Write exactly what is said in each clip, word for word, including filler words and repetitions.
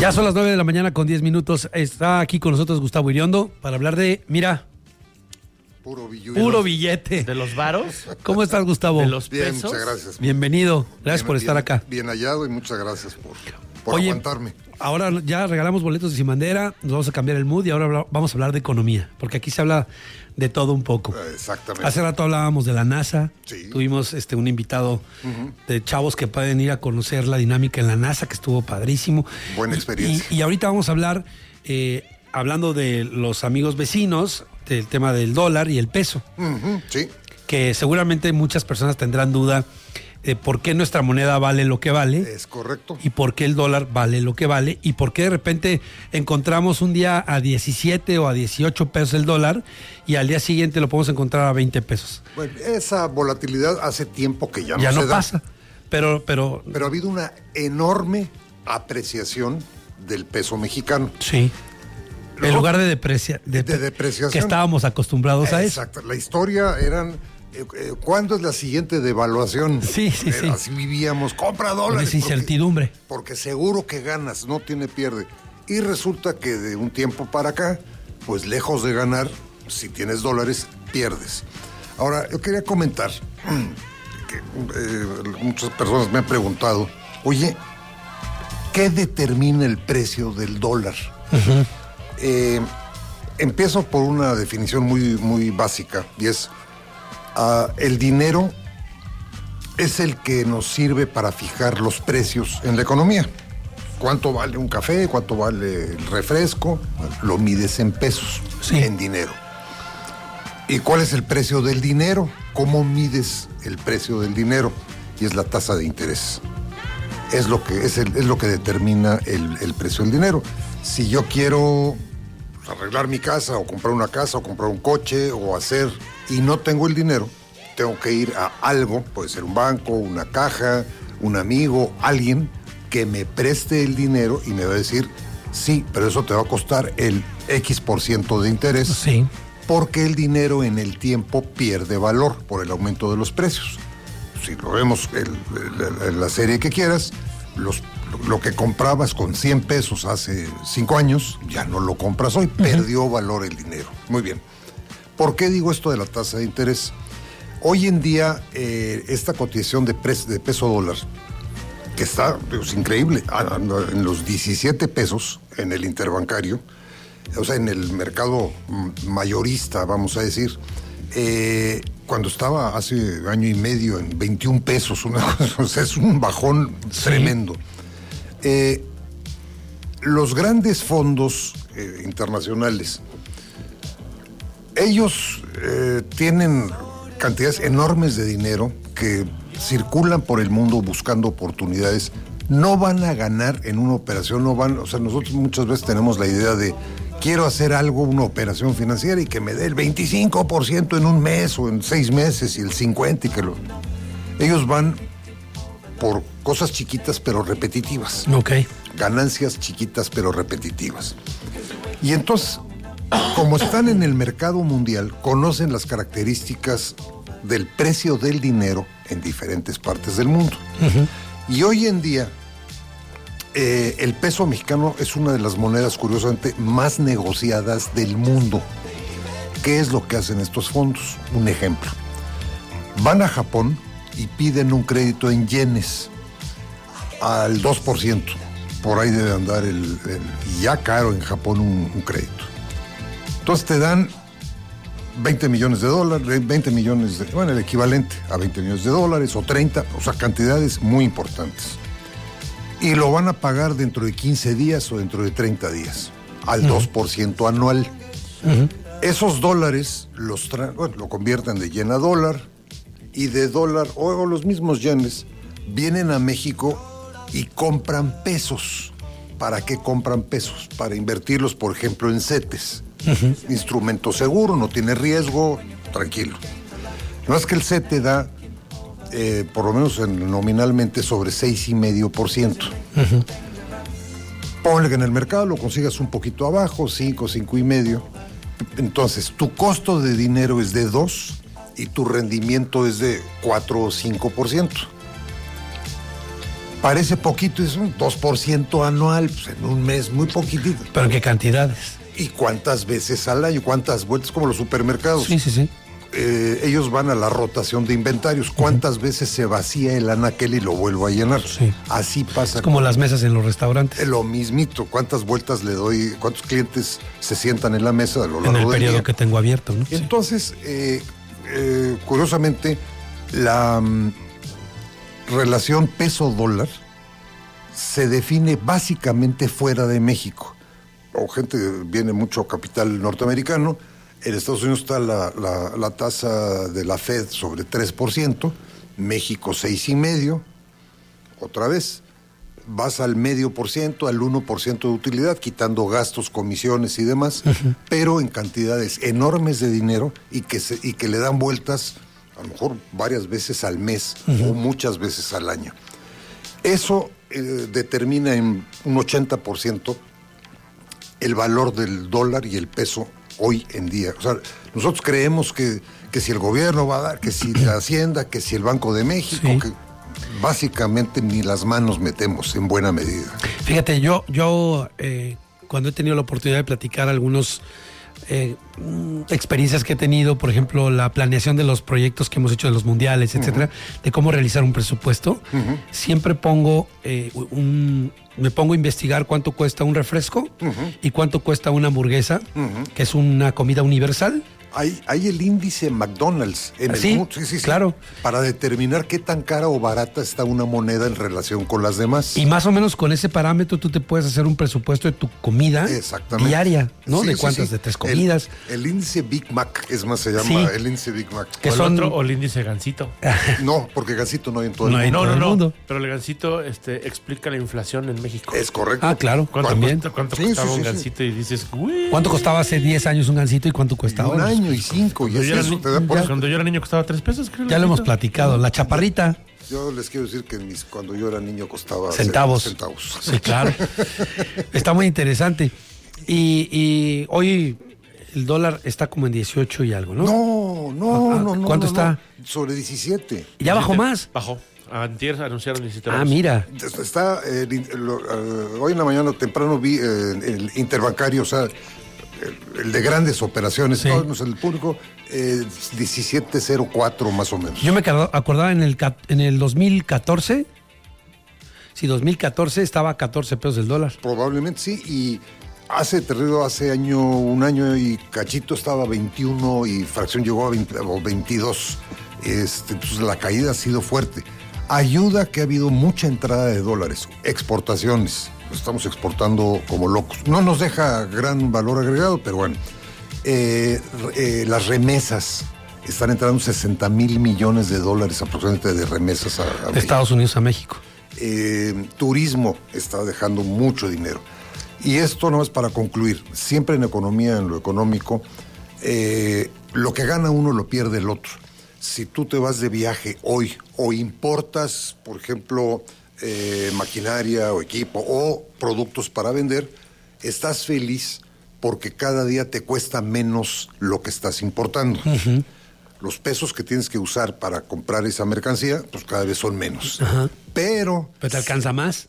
Ya son las nueve de la mañana con diez minutos. Está aquí con nosotros Gustavo Iriondo para hablar de, mira, Puro billete. puro billete. ¿De los varos? ¿Cómo estás, Gustavo? ¿De los Bien, pesos? muchas gracias. Bienvenido. Gracias Bien, por estar bien, acá. Bien hallado y muchas gracias por, por Oye, aguantarme. Ahora ya regalamos boletos de Sin Bandera, nos vamos a cambiar el mood y ahora habla- vamos a hablar de economía, porque aquí se habla de todo un poco. Eh, Exactamente. Hace rato hablábamos de la NASA, Sí. tuvimos este un invitado de chavos que pueden ir a conocer la dinámica en la NASA, que estuvo padrísimo. Buena Y- experiencia. Y, y ahorita vamos a hablar, eh, hablando de los amigos vecinos, del tema del dólar y el peso, Ujú, sí, que seguramente muchas personas tendrán duda de por qué nuestra moneda vale lo que vale. es correcto. Y por qué el dólar vale lo que vale y por qué de repente encontramos un día a diecisiete o a dieciocho pesos el dólar y al día siguiente lo podemos encontrar a veinte pesos. Bueno, esa volatilidad hace tiempo que ya no Ya no se da. pasa. Pero, pero, Pero ha habido una enorme apreciación del peso mexicano. sí. En Luego- lugar de, deprecia, de, de depreciación. que estábamos acostumbrados a eso. Exacto. La historia eran... eh, eh, ¿Cuándo es la siguiente devaluación? Sí, sí, Eh, sí. Así vivíamos. Compra Con dólares. esa porque- incertidumbre. Porque seguro que ganas, no tiene pierde. Y resulta que de un tiempo para acá, pues lejos de ganar, si tienes dólares, pierdes. Ahora, yo quería comentar que eh, muchas personas me han preguntado, oye, ¿qué determina el precio del dólar? Eh, empiezo por una definición muy, muy básica, y es, ah, el dinero es el que nos sirve para fijar los precios en la economía. ¿Cuánto vale un café? ¿Cuánto vale el refresco? Lo mides en pesos, Sí. en dinero. ¿Y cuál es el precio del dinero? ¿Cómo mides el precio del dinero? Y es la tasa de interés. Es lo que, es el- es lo que determina el, el precio del dinero. Si yo quiero arreglar mi casa, o comprar una casa, o comprar un coche, o hacer, y no tengo el dinero, tengo que ir a algo, puede ser un banco, una caja, un amigo, alguien que me preste el dinero y me va a decir, sí, pero eso te va a costar el X por ciento de interés, Sí. porque el dinero en el tiempo pierde valor por el aumento de los precios. Si lo vemos en la serie que quieras, los, lo que comprabas con cien pesos hace cinco años, ya no lo compras hoy, perdió valor el dinero. Muy bien. ¿Por qué digo esto de la tasa de interés? Hoy en día, eh, esta cotización de, pre- de peso dólar, que está pues, increíble, ah, en los diecisiete pesos en el interbancario, o sea, en el mercado mm, mayorista, vamos a decir, eh, cuando estaba hace año y medio en veintiún pesos, una cosa, o sea, es un bajón Sí. tremendo. Eh, los grandes fondos eh, internacionales, ellos eh, tienen cantidades enormes de dinero que circulan por el mundo buscando oportunidades. No van a ganar en una operación, no van, o sea, nosotros muchas veces tenemos la idea de quiero hacer algo, una operación financiera y que me dé el veinticinco por ciento en un mes o en seis meses y el cincuenta por ciento y que lo... Ellos van por cosas chiquitas pero repetitivas. Ok. Ganancias chiquitas pero repetitivas. Y entonces, como están en el mercado mundial, conocen las características del precio del dinero en diferentes partes del mundo. Y hoy en día, eh, el peso mexicano es una de las monedas, curiosamente, más negociadas del mundo. ¿Qué es lo que hacen estos fondos? Un ejemplo. Van a Japón y piden un crédito en yenes al dos por ciento. Por ahí debe andar el, el ya caro en Japón un, un crédito. Entonces te dan veinte millones de dólares, veinte millones de, bueno, el equivalente a veinte millones de dólares o treinta, o sea, cantidades muy importantes. Y lo van a pagar dentro de quince días o dentro de treinta días, al dos por ciento anual. Esos dólares los tra- bueno, lo convierten de yen a dólar, y de dólar, o, o los mismos yenes, vienen a México y compran pesos. ¿Para qué compran pesos? Para invertirlos, por ejemplo, en CETES. Uh-huh. Instrumento seguro, no tiene riesgo, tranquilo. No es que el CETE da, eh, por lo menos en, nominalmente, sobre seis coma cinco por ciento. Uh-huh. Ponle que en el mercado lo consigas un poquito abajo, cinco, cinco y medio. Entonces, tu costo de dinero es de dos y tu rendimiento es de cuatro o cinco por ciento. Parece poquito, es un dos por ciento anual, pues en un mes, muy poquitito. ¿Pero en qué cantidades? ¿Y cuántas veces al año? ¿Cuántas vueltas? Como los supermercados. Sí, sí, sí. Eh, ellos van a la rotación de inventarios. ¿Cuántas uh-huh. veces se vacía el anaquel y lo vuelvo a llenar? Sí. Así pasa. Es como con las mesas en los restaurantes. Lo mismito. ¿Cuántas vueltas le doy? ¿Cuántos clientes se sientan en la mesa a lo largo del día? En el periodo que tengo abierto, ¿no? Entonces, eh, eh, curiosamente, la um, relación peso-dólar se define básicamente fuera de México. O gente, viene mucho capital norteamericano. En Estados Unidos está la, la, la tasa de la Fed sobre tres por ciento, México seis y medio, otra vez. Vas al medio por ciento, al uno por ciento de utilidad, quitando gastos, comisiones y demás, uh-huh. pero en cantidades enormes de dinero y que, se, y que le dan vueltas a lo mejor varias veces al mes uh-huh. o muchas veces al año. Eso eh, determina en un ochenta por ciento el valor del dólar y el peso hoy en día. O sea, nosotros creemos que, que si el gobierno va a dar, que si la Hacienda, que si el Banco de México, sí. que básicamente ni las manos metemos en buena medida. Fíjate, yo, yo eh, cuando he tenido la oportunidad de platicar algunos eh, experiencias que he tenido, por ejemplo, la planeación de los proyectos que hemos hecho de los mundiales, etcétera, uh-huh. de cómo realizar un presupuesto, uh-huh. siempre pongo eh, un... me pongo a investigar cuánto cuesta un refresco uh-huh. y cuánto cuesta una hamburguesa, uh-huh. que es una comida universal. Hay, hay el índice McDonald's en ¿Sí? el mundo. Sí, sí, sí. Claro. Para determinar qué tan cara o barata está una moneda en relación con las demás. Y más o menos con ese parámetro tú te puedes hacer un presupuesto de tu comida diaria, ¿no? Sí, de sí, cuántas, sí. de tres comidas. El, el índice Big Mac, es más, se llama sí. el índice Big Mac. ¿Que son... otro, o el índice Gansito? No, porque Gansito no hay en todo no el hay mundo. No, no, no. Mundo. Pero el Gansito este, explica la inflación en México. Es correcto. Ah, claro. ¿Cuánto, también. cuesta, cuánto sí, costaba sí, sí, un Gansito? Sí. Y dices, uy. ¿Cuánto costaba hace diez años un Gansito y cuánto cuesta y ahora? Un año y cinco. Y Cuando, yo eso era, te da por... cuando yo era niño costaba tres pesos, creo. Ya lo hemos platicado. La chaparrita. Yo les quiero decir que mis, cuando yo era niño costaba centavos. centavos. Sí, claro. Está muy interesante. Y, y hoy el dólar está como en dieciocho y algo, ¿no? No, no, no, no. ¿Cuánto no, está? No. Sobre diecisiete. ¿Y ya bajó más? Bajó. Antier anunciaron diecisiete. Ah, mira. Está, eh, lo, uh, hoy en la mañana temprano vi eh, el interbancario, o sea, el, el de grandes operaciones, sí. no, no sé, el público, eh, diecisiete cero cuatro más o menos. Yo me acordaba en el, en el dos mil catorce, sí, dos mil catorce estaba a catorce pesos el dólar. Probablemente sí, y hace, te digo, hace año, un año y cachito estaba veintiuno y fracción llegó a veinte, o veintidós. Este, entonces la caída ha sido fuerte. Ayuda que ha habido mucha entrada de dólares, exportaciones, estamos exportando como locos. No nos deja gran valor agregado, pero bueno. Eh, eh, las remesas, están entrando sesenta mil millones de dólares aproximadamente de remesas a, a de Estados Unidos a México. Eh, turismo está dejando mucho dinero. Y esto no es para concluir, siempre en economía, en lo económico, eh, lo que gana uno lo pierde el otro. Si tú te vas de viaje hoy o importas, por ejemplo, eh, maquinaria o equipo o productos para vender, estás feliz porque cada día te cuesta menos lo que estás importando. Uh-huh. Los pesos que tienes que usar para comprar esa mercancía, pues cada vez son menos. Uh-huh. Pero... ¿Pero te alcanza más?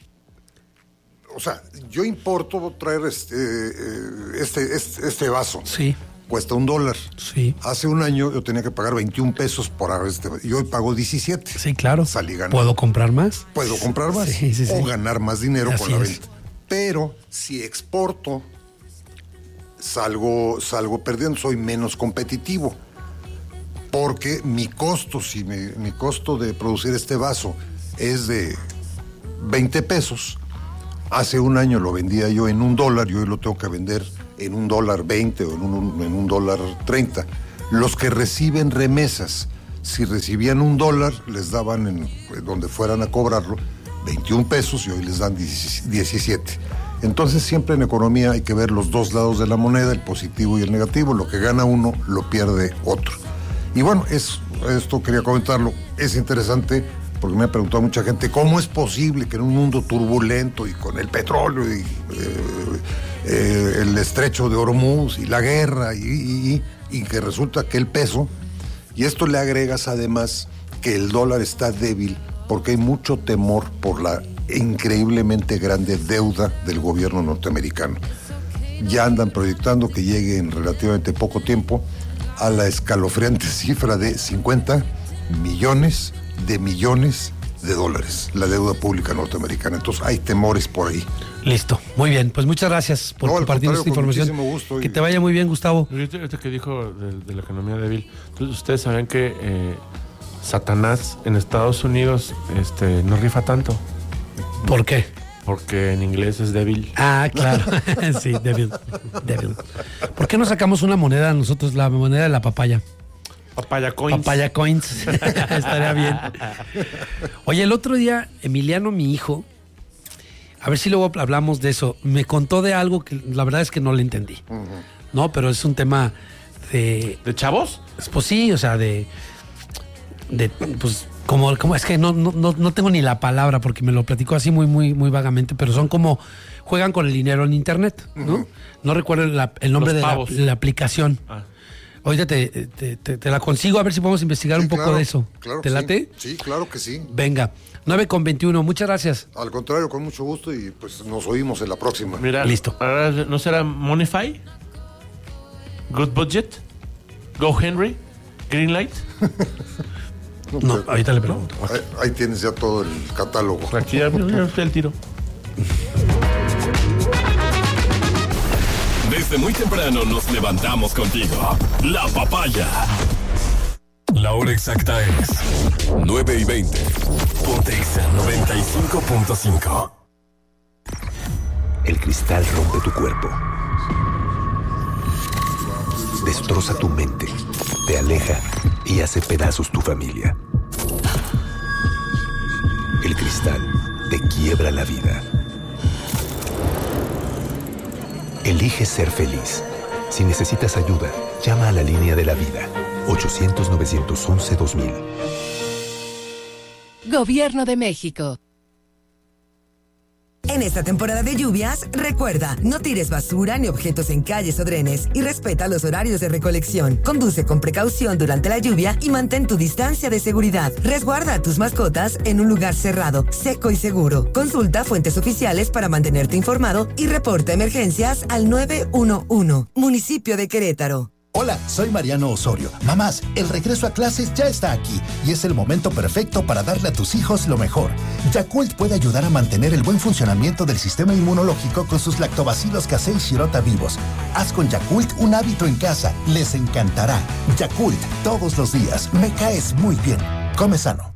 O sea, yo importo traer este, este, este, este vaso. Sí. Cuesta un dólar. Sí. Hace un año yo tenía que pagar veintiún pesos por este y hoy pago diecisiete. Sí, claro. Salí ganando. ¿Puedo comprar más? Puedo comprar más. Sí, sí, sí. O ganar más dinero Así con la es. venta. Pero si exporto, salgo, salgo perdiendo, soy menos competitivo. Porque mi costo, si mi, mi costo de producir este vaso es de veinte pesos, hace un año lo vendía yo en un dólar y hoy lo tengo que vender en un dólar veinte o en un, en un dólar treinta. Los que reciben remesas, si recibían un dólar, les daban, en donde fueran a cobrarlo, veintiún pesos y hoy les dan diecisiete. Entonces siempre en economía hay que ver los dos lados de la moneda, el positivo y el negativo. Lo que gana uno, lo pierde otro. Y bueno, es, esto quería comentarlo. Es interesante porque me ha preguntado mucha gente, ¿cómo es posible que en un mundo turbulento y con el petróleo y... Eh, Eh, el estrecho de Hormuz y la guerra y, y, y que resulta que el peso, y esto le agregas además que el dólar está débil porque hay mucho temor por la increíblemente grande deuda del gobierno norteamericano. Ya andan proyectando que llegue en relativamente poco tiempo a la escalofriante cifra de cincuenta millones de millones de dólares, la deuda pública norteamericana. Entonces hay temores por ahí. Listo, muy bien, pues muchas gracias por No, al compartir esta contrario, con información. muchísimo gusto. Que te vaya muy bien, Gustavo. Ahorita ahorita que dijo de, de la economía débil, entonces, ustedes saben que eh, Satanás en Estados Unidos este, no rifa tanto, ¿Por qué? porque en inglés es débil. Ah, claro. Sí, débil, débil. ¿Por qué no sacamos una moneda nosotros, la moneda de la papaya? Papaya coins. Papaya coins. Estaría bien. Oye, el otro día, Emiliano, mi hijo, a ver si luego hablamos de eso, me contó de algo que la verdad es que no le entendí. Uh-huh. No, pero es un tema de... ¿De chavos? Pues sí, o sea, de... de pues como, como es que no, no, no tengo ni la palabra porque me lo platicó así muy, muy, muy vagamente, pero son como juegan con el dinero en internet, ¿no? Uh-huh. No recuerdo la, el nombre Los de la, la aplicación. Ah. Ahorita te, te, te, te la consigo, a ver si podemos investigar sí, un poco claro, de eso. Claro ¿Te late? Sí. sí, claro que sí. Venga, nueve con veintiuno, muchas gracias. Al contrario, con mucho gusto y pues nos oímos en la próxima. Mira, listo. ¿No será Monify? ¿Good Budget? ¿Go Henry? ¿Greenlight? no, no pero, ahorita le pregunto. Ahí, ahí tienes ya todo el catálogo. Aquí ya, ya está el tiro. Desde muy temprano nos levantamos contigo. La Papaya. La hora exacta es nueve y veinte. Ponte Exa noventa y cinco punto cinco. El cristal rompe tu cuerpo. Destroza tu mente. Te aleja y hace pedazos tu familia. El cristal te quiebra la vida. Elige ser feliz. Si necesitas ayuda, llama a la línea de la vida. ochocientos, novecientos once, dos mil. Gobierno de México. En esta temporada de lluvias, recuerda, no tires basura ni objetos en calles o drenes y respeta los horarios de recolección. Conduce con precaución durante la lluvia y mantén tu distancia de seguridad. Resguarda a tus mascotas en un lugar cerrado, seco y seguro. Consulta fuentes oficiales para mantenerte informado y reporta emergencias al nueve uno uno. Municipio de Querétaro. Hola, soy Mariano Osorio. Mamás, el regreso a clases ya está aquí y es el momento perfecto para darle a tus hijos lo mejor. Yakult puede ayudar a mantener el buen funcionamiento del sistema inmunológico con sus lactobacilos casei shirota vivos. Haz con Yakult un hábito en casa. Les encantará. Yakult, todos los días. Me caes muy bien. Come sano.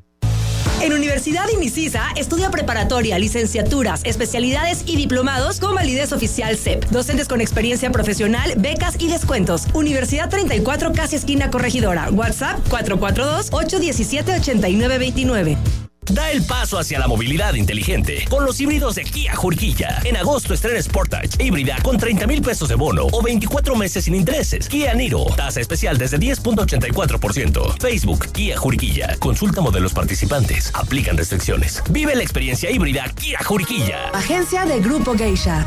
En Universidad IMICISA estudia preparatoria, licenciaturas, especialidades y diplomados con validez oficial C E P. Docentes con experiencia profesional, becas y descuentos. Universidad treinta y cuatro, casi esquina Corregidora. WhatsApp cuatro cuatro dos, ocho uno siete, ocho nueve dos nueve. Da el paso hacia la movilidad inteligente con los híbridos de Kia Jurquilla. En agosto estrena Sportage híbrida con treinta mil pesos de bono o veinticuatro meses sin intereses. Kia Niro, tasa especial desde diez punto ochenta y cuatro por ciento. Facebook, Kia Jurquilla. Consulta modelos participantes. Aplican restricciones. Vive la experiencia híbrida Kia Jurquilla. Agencia de Grupo Geisha.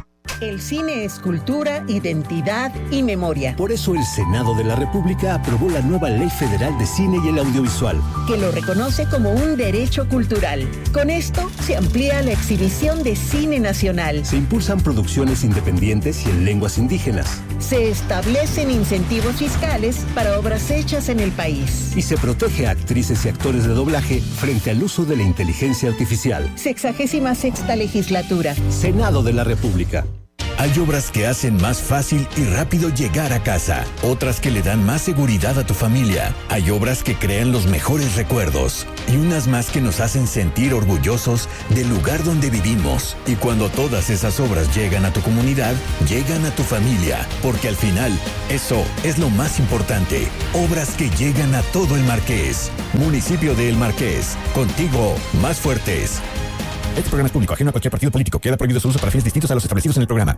El cine es cultura, identidad y memoria. Por eso el Senado de la República aprobó la nueva Ley Federal de Cine y el Audiovisual, que lo reconoce como un derecho cultural. Con esto se amplía la exhibición de cine nacional. Se impulsan producciones independientes y en lenguas indígenas. Se establecen incentivos fiscales para obras hechas en el país. Y se protege a actrices y actores de doblaje frente al uso de la inteligencia artificial. Sexagésima sexta legislatura. Senado de la República. Hay obras que hacen más fácil y rápido llegar a casa, otras que le dan más seguridad a tu familia. Hay obras que crean los mejores recuerdos y unas más que nos hacen sentir orgullosos del lugar donde vivimos. Y cuando todas esas obras llegan a tu comunidad, llegan a tu familia, porque al final, eso es lo más importante. Obras que llegan a todo el Marqués. Municipio de El Marqués, contigo más fuertes. Este programa es público, ajeno a cualquier partido político. Queda prohibido su uso para fines distintos a los establecidos en el programa.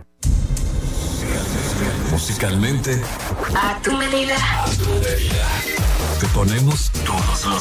Musicalmente, a tu medida. A tu medida. Te ponemos todos los